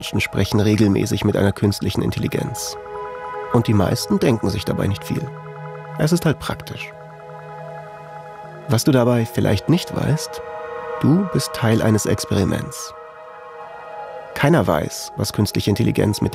Menschen sprechen regelmäßig mit einer künstlichen Intelligenz. Und die meisten denken sich dabei nicht viel. Es ist halt praktisch. Was du dabei vielleicht nicht weißt, du bist Teil eines Experiments. Keiner weiß, was künstliche Intelligenz mit